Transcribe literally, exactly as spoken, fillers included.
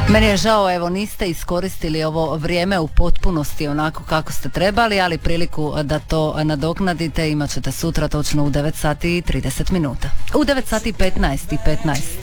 Meni je žao, evo niste iskoristili ovo vrijeme u potpunosti onako kako ste trebali, ali priliku da to nadoknadite imat ćete sutra točno u devet sati i trideset minuta. U devet sati i petnaest i petnaest.